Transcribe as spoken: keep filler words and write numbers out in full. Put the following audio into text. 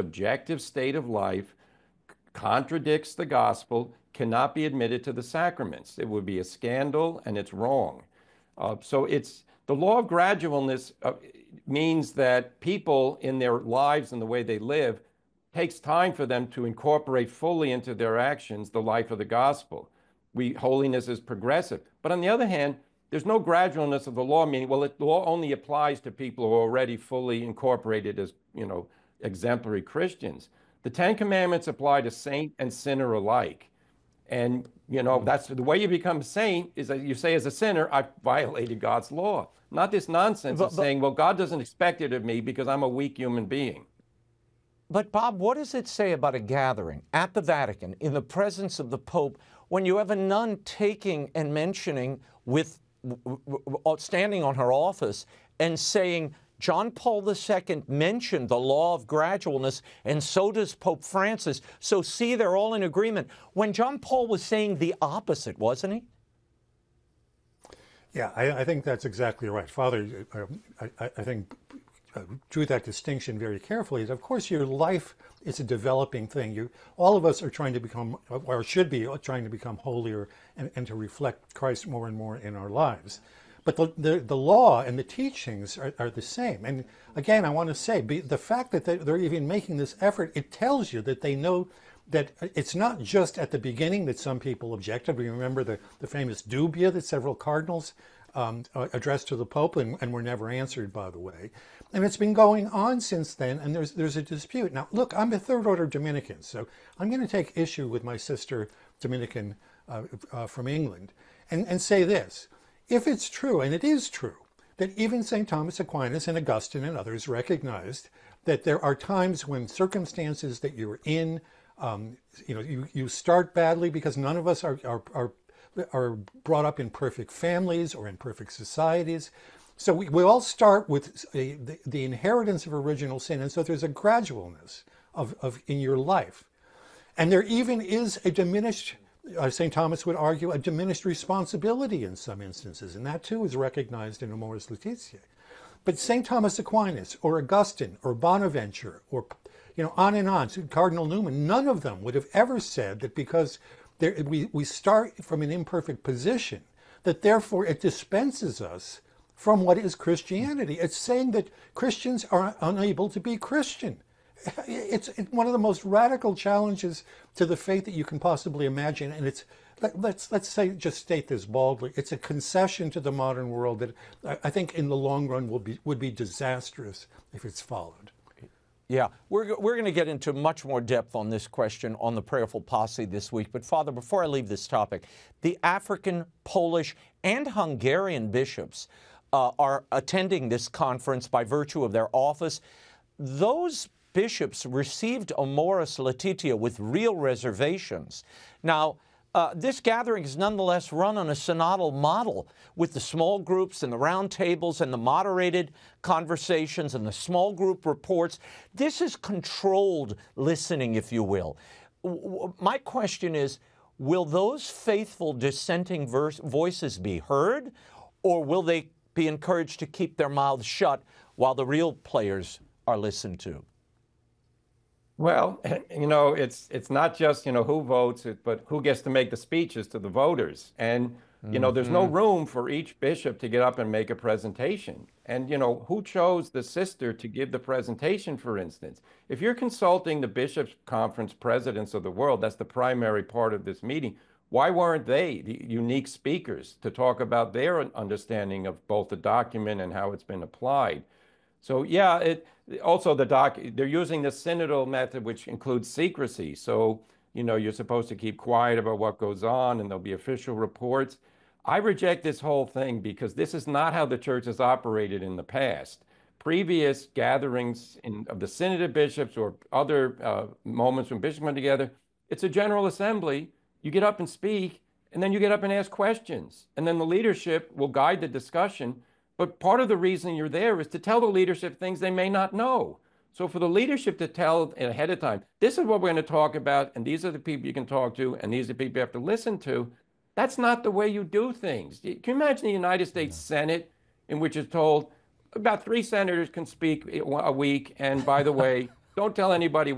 subjective state of life, contradicts the gospel, cannot be admitted to the sacraments. It would be a scandal, and it's wrong. Uh, so it's the law of gradualness uh, means that people in their lives and the way they live takes time for them to incorporate fully into their actions the life of the gospel. We holiness is progressive. But on the other hand, there's no gradualness of the law, meaning, well, the law only applies to people who are already fully incorporated as, you know, exemplary Christians. The Ten Commandments apply to saint and sinner alike. And, you know, that's the way you become a saint is that you say as a sinner, I violated God's law. Not this nonsense but, of but, saying, well, God doesn't expect it of me because I'm a weak human being. But, Bob, what does it say about a gathering at the Vatican in the presence of the Pope when you have a nun taking and mentioning with standing on her office and saying, John Paul the Second mentioned the law of gradualness, and so does Pope Francis. So see, they're all in agreement. When John Paul was saying the opposite, wasn't he? Yeah, I, I think that's exactly right. Father, I, I, I think uh, drew that distinction very carefully. Of course, your life is a developing thing. You, all of us are trying to become, or should be, trying to become holier and, and to reflect Christ more and more in our lives. But the, the, the law and the teachings are, are the same. And again, I want to say, be, the fact that they're even making this effort, it tells you that they know that it's not just at the beginning that some people objected. We remember the, the famous dubia that several cardinals um, addressed to the Pope and, and were never answered, by the way. And it's been going on since then, and there's, there's a dispute. Now, look, I'm a third order Dominican, so I'm going to take issue with my sister Dominican uh, uh, from England and, and say this. If it's true, and it is true, that even Saint Thomas Aquinas and Augustine and others recognized that there are times when circumstances that you're in, um, you know, you, you start badly because none of us are, are, are, are brought up in perfect families or in perfect societies. So we, we all start with a, the, the inheritance of original sin, and so there's a gradualness of, of in your life. And there even is a diminished Uh, Saint Thomas would argue a diminished responsibility in some instances, and that too is recognized in Amoris Laetitia. But Saint Thomas Aquinas or Augustine or Bonaventure or, you know, on and on, Cardinal Newman, none of them would have ever said that because there, we, we start from an imperfect position, that therefore it dispenses us from what is Christianity. It's saying that Christians are unable to be Christian. It's one of the most radical challenges to the faith that you can possibly imagine, and it's let, let's let's say just state this baldly. It's a concession to the modern world that I think in the long run will be would be disastrous if it's followed. Yeah, we're we're going to get into much more depth on this question on the Prayerful Posse this week. But Father, before I leave this topic, the African, Polish, and Hungarian bishops uh, are attending this conference by virtue of their office. Those bishops received Amoris Laetitia with real reservations. Now, uh, this gathering is nonetheless run on a synodal model with the small groups and the round tables and the moderated conversations and the small group reports. This is controlled listening, if you will. W- my question is, will those faithful dissenting verse- voices be heard, or will they be encouraged to keep their mouths shut while the real players are listened to? Well, you know, it's it's not just, you know, who votes, but who gets to make the speeches to the voters. And, you know, there's no room for each bishop to get up and make a presentation. And, you know, who chose the sister to give the presentation, for instance? If you're consulting the Bishops' Conference presidents of the world, that's the primary part of this meeting, why weren't they the unique speakers to talk about their understanding of both the document and how it's been applied? So, yeah, it also the doc, they're using the synodal method, which includes secrecy. So, you know, you're supposed to keep quiet about what goes on, and there'll be official reports. I reject this whole thing because this is not how the church has operated in the past. Previous gatherings in, of the Synod of Bishops or other uh, moments when bishops come together, it's a general assembly. You get up and speak, and then you get up and ask questions. And then the leadership will guide the discussion. But part of the reason you're there is to tell the leadership things they may not know. So for the leadership to tell ahead of time, this is what we're going to talk about, and these are the people you can talk to, and these are the people you have to listen to, that's not the way you do things. Can you imagine the United States Senate, in which it's told about three senators can speak a week, and by the way, don't tell anybody